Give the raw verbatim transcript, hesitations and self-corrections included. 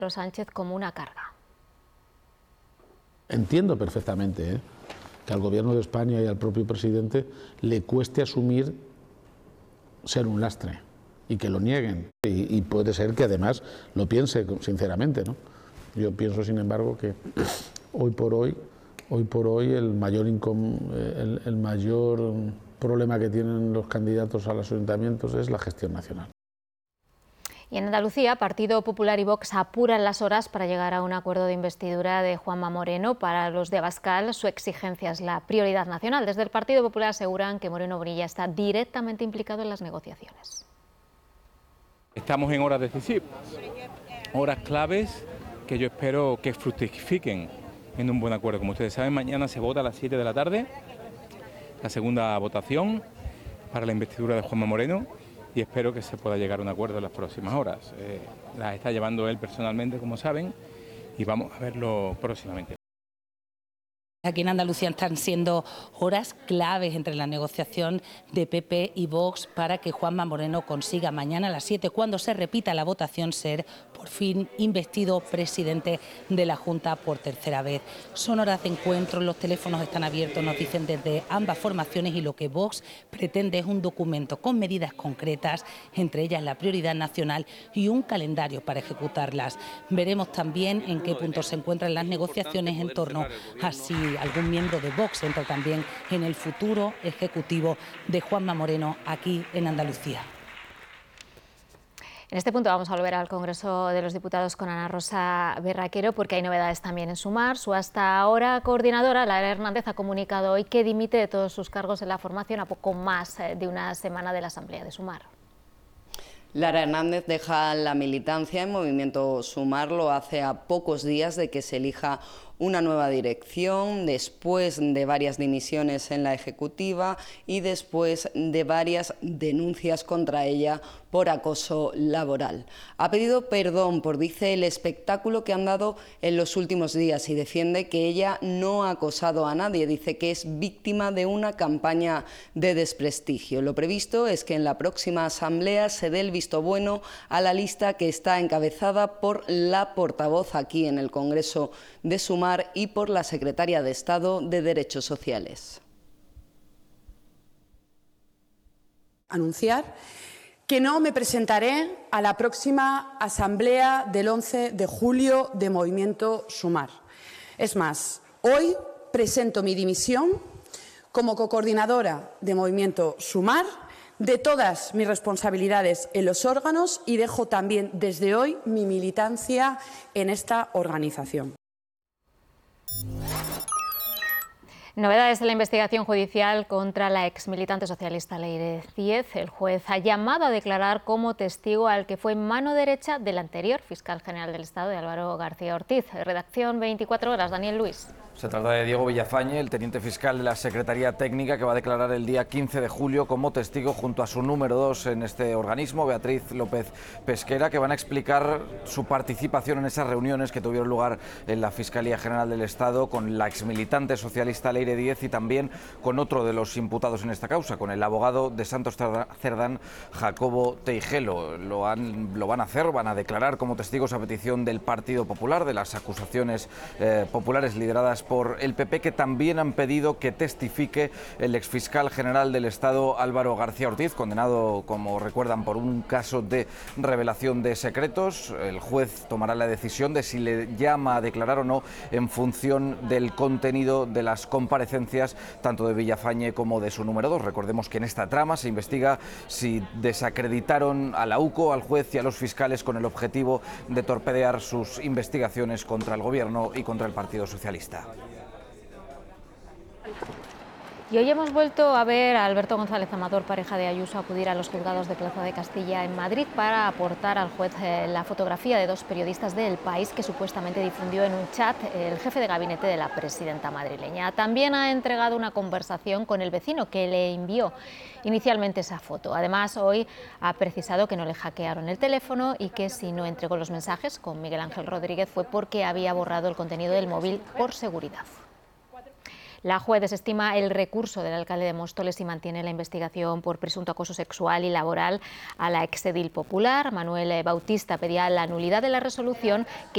Sánchez como una carga. Entiendo perfectamente ¿eh? que al Gobierno de España y al propio presidente le cueste asumir ser un lastre y que lo nieguen. Y, y puede ser que además lo piense sinceramente, ¿no? Yo pienso, sin embargo, que hoy por hoy, hoy por hoy el mayor, incom, el, el mayor problema que tienen los candidatos a los ayuntamientos es la gestión nacional. Y en Andalucía, Partido Popular y Vox apuran las horas para llegar a un acuerdo de investidura de Juanma Moreno. Para los de Abascal, su exigencia es la prioridad nacional. Desde el Partido Popular aseguran que Moreno Bonilla está directamente implicado en las negociaciones. Estamos en horas decisivas, horas claves que yo espero que fructifiquen en un buen acuerdo. Como ustedes saben, mañana se vota a las siete de la tarde, la segunda votación para la investidura de Juanma Moreno, y espero que se pueda llegar a un acuerdo en las próximas horas. Eh, las está llevando él personalmente, como saben, y vamos a verlo próximamente. Aquí en Andalucía están siendo horas claves entre la negociación de P P y Vox para que Juanma Moreno consiga mañana a las siete, cuando se repita la votación, ser por fin investido presidente de la Junta por tercera vez. Son horas de encuentro, los teléfonos están abiertos, nos dicen desde ambas formaciones, y lo que Vox pretende es un documento con medidas concretas, entre ellas la prioridad nacional y un calendario para ejecutarlas. Veremos también en qué punto se encuentran las negociaciones en torno a si algún miembro de Vox entra también en el futuro ejecutivo de Juanma Moreno aquí en Andalucía. En este punto vamos a volver al Congreso de los Diputados con Ana Rosa Berraquero, porque hay novedades también en Sumar. Su hasta ahora coordinadora, Lara Hernández, ha comunicado hoy que dimite de todos sus cargos en la formación a poco más de una semana de la Asamblea de Sumar. Lara Hernández deja la militancia en Movimiento Sumar, lo hace a pocos días de que se elija una nueva dirección, después de varias dimisiones en la Ejecutiva y después de varias denuncias contra ella por acoso laboral. Ha pedido perdón por, dice, el espectáculo que han dado en los últimos días y defiende que ella no ha acosado a nadie. Dice que es víctima de una campaña de desprestigio. Lo previsto es que en la próxima asamblea se dé el visto bueno a la lista que está encabezada por la portavoz aquí en el Congreso de Sumar y por la secretaria de Estado de Derechos Sociales. Anunciar que no me presentaré a la próxima asamblea del once de julio de Movimiento Sumar. Es más, hoy presento mi dimisión como cocoordinadora de Movimiento Sumar de todas mis responsabilidades en los órganos y dejo también desde hoy mi militancia en esta organización. Novedades de la investigación judicial contra la exmilitante socialista Leire Díez. El juez ha llamado a declarar como testigo al que fue mano derecha del anterior fiscal general del Estado, de Álvaro García Ortiz. Redacción veinticuatro horas, Daniel Luis. Se trata de Diego Villafañe, el teniente fiscal de la Secretaría Técnica, que va a declarar el día quince de julio como testigo junto a su número dos en este organismo, Beatriz López Pesquera, que van a explicar su participación en esas reuniones que tuvieron lugar en la Fiscalía General del Estado con la exmilitante socialista Leire Díez y también con otro de los imputados en esta causa, con el abogado de Santos Cerdán, Jacobo Teijelo. Lo, han, lo van a hacer, van a declarar como testigos a petición del Partido Popular, de las acusaciones eh, populares lideradas por el P P, que también han pedido que testifique el exfiscal general del Estado, Álvaro García Ortiz, condenado, como recuerdan, por un caso de revelación de secretos. El juez tomará la decisión de si le llama a declarar o no en función del contenido de las comparecencias, tanto de Villafañe como de su número dos. Recordemos que en esta trama se investiga si desacreditaron a la U C O, al juez y a los fiscales con el objetivo de torpedear sus investigaciones contra el Gobierno y contra el Partido Socialista. Y hoy hemos vuelto a ver a Alberto González Amador, pareja de Ayuso, acudir a los juzgados de Plaza de Castilla en Madrid para aportar al juez eh, la fotografía de dos periodistas de El País que supuestamente difundió en un chat el jefe de gabinete de la presidenta madrileña. También ha entregado una conversación con el vecino que le envió inicialmente esa foto. Además, hoy ha precisado que no le hackearon el teléfono y que si no entregó los mensajes con Miguel Ángel Rodríguez fue porque había borrado el contenido del móvil por seguridad. La juez desestima el recurso del alcalde de Móstoles y mantiene la investigación por presunto acoso sexual y laboral a la exedil popular. Manuel Bautista pedía la nulidad de la resolución que